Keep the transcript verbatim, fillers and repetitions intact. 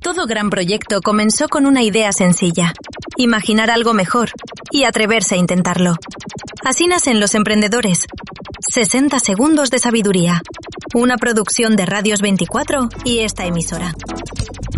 Todo gran proyecto comenzó con una idea sencilla: imaginar algo mejor y atreverse a intentarlo. Así nacen Los Emprendedores. sesenta segundos de sabiduría. Una producción de Radios veinticuatro y esta emisora.